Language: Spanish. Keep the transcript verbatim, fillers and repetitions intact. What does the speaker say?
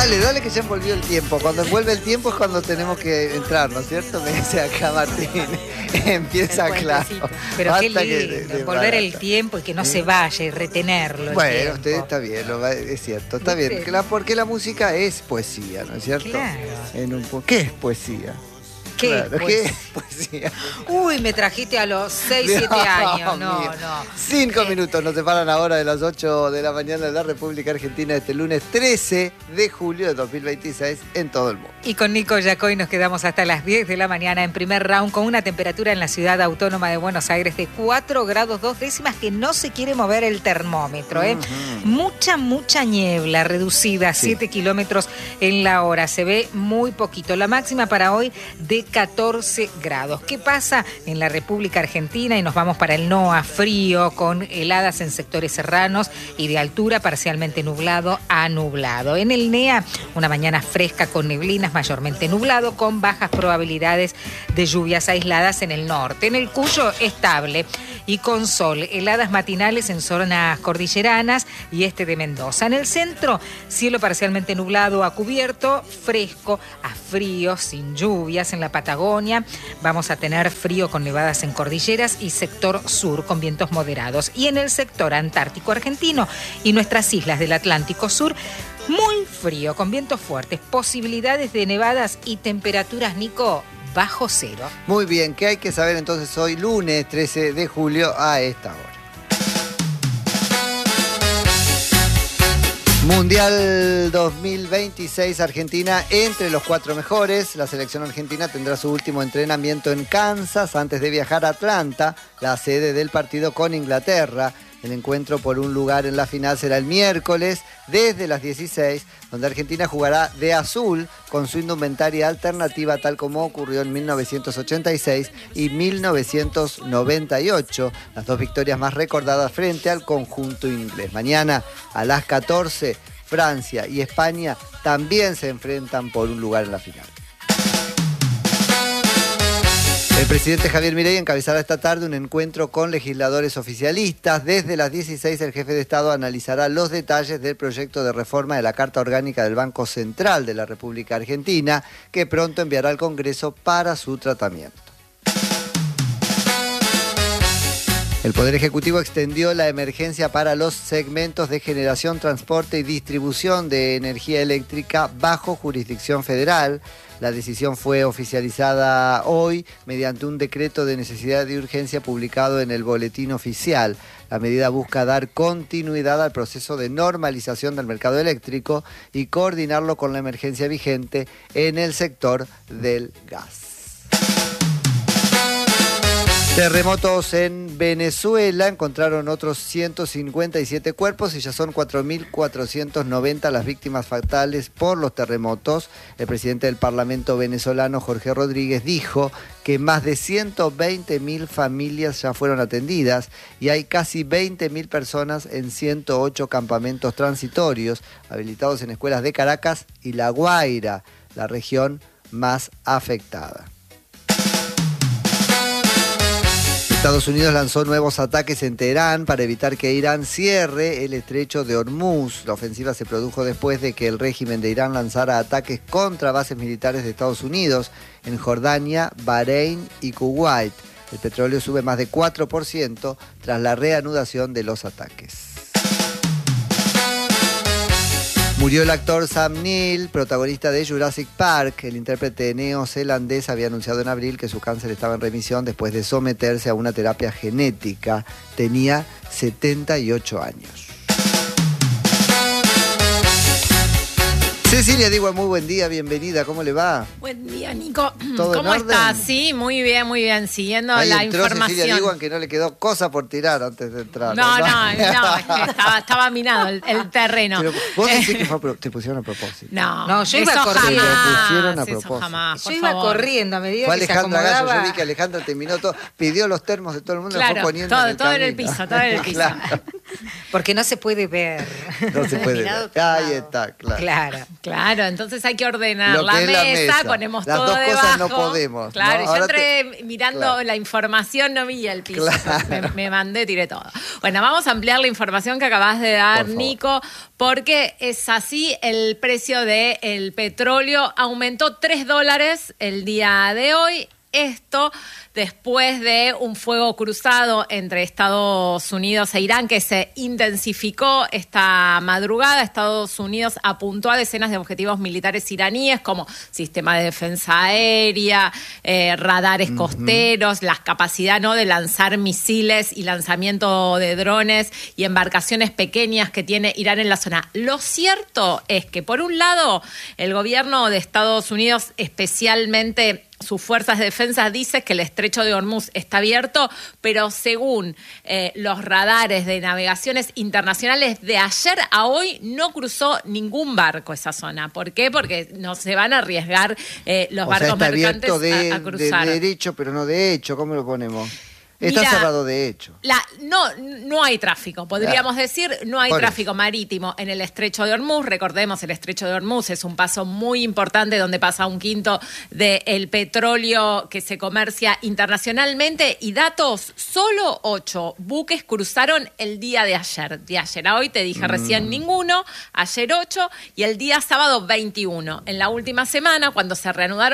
Dale, dale que ya envolvió el tiempo. Cuando envuelve el tiempo es cuando tenemos que entrar, ¿no es cierto? Me dice acá Martín. Empieza claro. Pero Basta qué lindo, que de- de envolver el barata. tiempo y que no se vaya y retenerlo. el Bueno, tiempo. usted está bien, lo va- es cierto, está ¿Viste? bien. Claro, porque la música es poesía, ¿no es cierto? Claro. En un po- ¿Qué es poesía? ¿Qué, Claro, pues? ¿qué es poesía? Uy, me trajiste a los seis, siete años. No, mío. no. Cinco Eh, minutos nos separan ahora de las ocho de la mañana de la República Argentina este lunes trece de julio de dos mil veintiséis en todo el mundo. Y con Nico Yacoy nos quedamos hasta las diez de la mañana en primer round con una temperatura en la ciudad autónoma de Buenos Aires de cuatro grados dos décimas que no se quiere mover el termómetro. ¿eh? Ujú. Mucha, mucha niebla reducida, Sí. siete kilómetros en la hora. Se ve muy poquito. La máxima para hoy de catorce grados. ¿Qué pasa en la República Argentina? Y nos vamos para el NOA, frío, con heladas en sectores serranos y de altura, parcialmente nublado a nublado. En el NEA, una mañana fresca con neblinas, mayormente nublado, con bajas probabilidades de lluvias aisladas en el norte. En el Cuyo, estable y con sol, heladas matinales en zonas cordilleranas y este de Mendoza. En el centro, cielo parcialmente nublado a cubierto, fresco a frío, sin lluvias. En la Patagonia vamos a tener frío con nevadas en cordilleras y sector sur con vientos moderados. Y en el sector antártico argentino y nuestras islas del Atlántico Sur, muy frío con vientos fuertes, posibilidades de nevadas y temperaturas, Nico, bajo cero. Muy bien, ¿qué hay que saber entonces hoy, lunes trece de julio, a esta hora? Mundial dos mil veintiséis, Argentina entre los cuatro mejores. La selección argentina tendrá su último entrenamiento en Kansas antes de viajar a Atlanta, la sede del partido con Inglaterra. El encuentro por un lugar en la final será el miércoles desde las dieciséis, donde Argentina jugará de azul con su indumentaria alternativa, tal como ocurrió en mil novecientos ochenta y seis y mil novecientos noventa y ocho, las dos victorias más recordadas frente al conjunto inglés. Mañana a las catorce, Francia y España también se enfrentan por un lugar en la final. El presidente Javier Milei encabezará esta tarde un encuentro con legisladores oficialistas. Desde las dieciséis, el jefe de Estado analizará los detalles del proyecto de reforma de la Carta Orgánica del Banco Central de la República Argentina, que pronto enviará al Congreso para su tratamiento. El Poder Ejecutivo extendió la emergencia para los segmentos de generación, transporte y distribución de energía eléctrica bajo jurisdicción federal. La decisión fue oficializada hoy mediante un decreto de necesidad y urgencia publicado en el Boletín Oficial. La medida busca dar continuidad al proceso de normalización del mercado eléctrico y coordinarlo con la emergencia vigente en el sector del gas. Terremotos en Venezuela, encontraron otros ciento cincuenta y siete cuerpos y ya son cuatro mil cuatrocientas noventa las víctimas fatales por los terremotos. El presidente del Parlamento venezolano, Jorge Rodríguez, dijo que más de ciento veinte mil familias ya fueron atendidas y hay casi veinte mil personas en ciento ocho campamentos transitorios habilitados en escuelas de Caracas y La Guaira, la región más afectada. Estados Unidos lanzó nuevos ataques en Teherán para evitar que Irán cierre el estrecho de Hormuz. La ofensiva se produjo después de que el régimen de Irán lanzara ataques contra bases militares de Estados Unidos en Jordania, Bahrein y Kuwait. El petróleo sube más de cuatro por ciento tras la reanudación de los ataques. Murió el actor Sam Neill, protagonista de Jurassic Park. El intérprete neozelandés había anunciado en abril que su cáncer estaba en remisión después de someterse a una terapia genética. Tenía setenta y ocho años. Cecilia Digua, muy buen día, bienvenida, ¿cómo le va? Buen día, Nico. ¿Todo en ¿Cómo orden? estás? Sí, muy bien, muy bien. Siguiendo Ahí la entró información. Cecilia Digua, que no le quedó cosa por tirar antes de entrar. No, no, no, es que estaba, estaba minado el, el terreno. Pero vos decís que fue a pro- te pusieron a propósito. No, No, yo iba eso corriendo. jamás, Te lo pusieron a eso propósito. jamás, Yo por iba favor. corriendo a medida Fue que se Alejandra Gallo, acomodaba. yo vi que Alejandra terminó todo, pidió los termos de todo el mundo, Claro, lo fue poniendo todo- en el todo en el camino. piso, todo en el piso. Claro, Porque no se puede ver. no se puede Mirado ver. otro Ahí lado. está, claro. Claro. Claro, entonces hay que ordenar Lo la que es mesa, la mesa. ponemos Las todo dos debajo. cosas no podemos, Claro, ¿no? yo Ahora entré te- mirando Claro. la información, no vi el piso. Claro. Me, me mandé, tiré todo. Bueno, vamos a ampliar la información que acabas de dar, Por favor. Nico, porque es así, el precio del petróleo aumentó tres dólares el día de hoy. Esto después de un fuego cruzado entre Estados Unidos e Irán que se intensificó esta madrugada. Estados Unidos apuntó a decenas de objetivos militares iraníes como sistema de defensa aérea, eh, radares uh-huh. costeros, la capacidad, ¿no?, de lanzar misiles y lanzamiento de drones y embarcaciones pequeñas que tiene Irán en la zona. Lo cierto es que, por un lado, el gobierno de Estados Unidos, especialmente sus fuerzas de defensa, dice que el estrecho de Hormuz está abierto, pero según eh, los radares de navegaciones internacionales, de ayer a hoy no cruzó ningún barco esa zona. ¿Por qué? Porque no se van a arriesgar eh, los o barcos sea, está mercantes abierto de, a, a cruzar. de derecho, pero no de hecho. ¿Cómo lo ponemos? Está Mira, cerrado de hecho. La, no, no hay tráfico, podríamos claro. decir, no hay Por tráfico eso. marítimo en el estrecho de Hormuz. Recordemos, el estrecho de Hormuz es un paso muy importante donde pasa un quinto del petróleo que se comercia internacionalmente. Y datos, solo ocho buques cruzaron el día de ayer. De ayer a hoy, te dije mm. recién ninguno, ayer ocho y el día sábado veintiuno. En la última semana, cuando se reanudaron